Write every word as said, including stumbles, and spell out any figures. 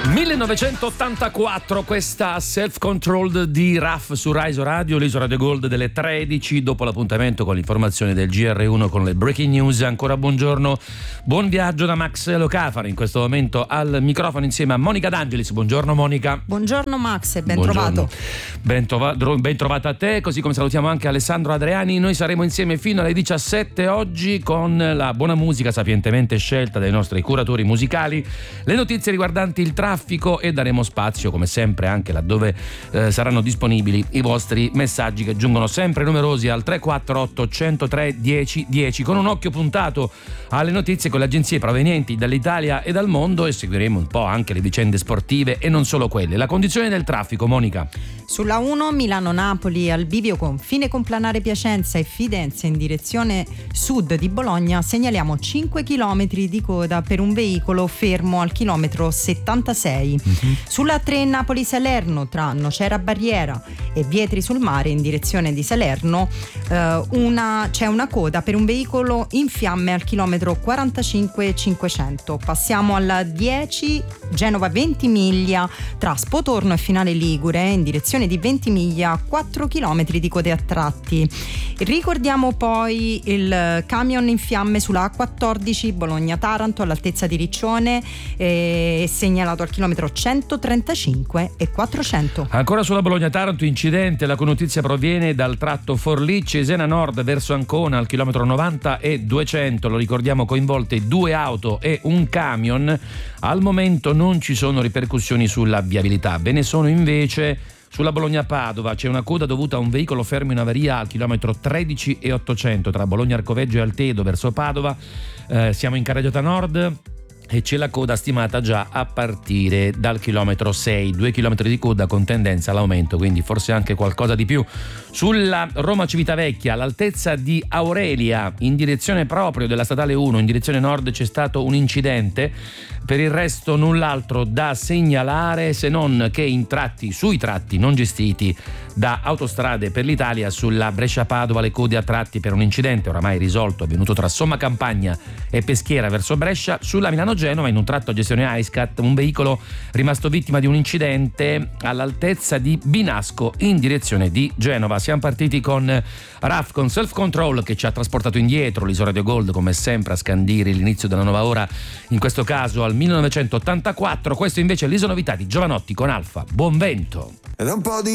millenovecentottantaquattro, questa Self Controlled di Raff su Rise Radio, l'Isola Radio Gold delle tredici, dopo l'appuntamento con l'informazione del G R uno con le breaking news. Ancora buongiorno, buon viaggio da Max Locafari, in questo momento al microfono insieme a Monica D'Angelis. Buongiorno Monica. Buongiorno Max e ben Buongiorno. trovato. Ben, trova- ben trovata a te, così come salutiamo anche Alessandro Adriani. Noi saremo insieme fino alle diciassette oggi con la buona musica sapientemente scelta dai nostri curatori musicali, le notizie riguardanti il traffico e daremo spazio come sempre anche laddove eh, saranno disponibili i vostri messaggi che giungono sempre numerosi al tre quattro otto uno zero tre uno zero uno zero, con un occhio puntato alle notizie con le agenzie provenienti dall'Italia e dal mondo, e seguiremo un po' anche le vicende sportive e non solo quelle. La condizione del traffico, Monica. Sulla uno Milano-Napoli al bivio confine con Planare Piacenza e Fidenza in direzione sud di Bologna segnaliamo cinque chilometri di coda per un veicolo fermo al chilometro settantasei. Mm-hmm. Sulla tre Napoli-Salerno tra Nocera Barriera e Vietri sul Mare in direzione di Salerno eh, una, c'è una coda per un veicolo in fiamme al chilometro quarantacinque cinquecento. Passiamo alla dieci Genova Ventimiglia tra Spotorno e Finale Ligure in direzione di Ventimiglia, quattro chilometri di code a tratti. Ricordiamo poi il camion in fiamme sulla A quattordici Bologna-Taranto all'altezza di Riccione, eh, segnalato al chilometro centotrentacinque e quattrocento. Ancora sulla Bologna-Taranto incidente, la notizia proviene dal tratto Forlì-Cesena Nord verso Ancona al chilometro novanta e duecento, lo ricordiamo, coinvolte due auto e un camion. Al momento non ci sono ripercussioni sulla viabilità, ve ne sono invece sulla Bologna-Padova. C'è una coda dovuta a un veicolo fermo in avaria al chilometro tredici e ottocento tra Bologna-Arcoveggio e Altedo verso Padova. Eh, siamo in Carreggiata Nord e c'è la coda stimata già a partire dal chilometro sei, due chilometri di coda con tendenza all'aumento, quindi forse anche qualcosa di più. Sulla Roma-Civitavecchia all'altezza di Aurelia in direzione proprio della statale uno in direzione nord c'è stato un incidente, per il resto null'altro da segnalare, se non che in tratti, sui tratti non gestiti da Autostrade per l'Italia, sulla Brescia-Padova le code a tratti per un incidente oramai risolto avvenuto tra Somma Campagna e Peschiera verso Brescia. Sulla Milano-Genova in un tratto a gestione Aiscat un veicolo rimasto vittima di un incidente all'altezza di Binasco in direzione di Genova. Siamo partiti con Raff con Self Control che ci ha trasportato indietro, l'Isola Radio Gold come sempre a scandire l'inizio della nuova ora, in questo caso al millenovecentottantaquattro. Questo invece è l'Isonovità di Giovanotti con Alfa. Buon vento. Ed è un po' di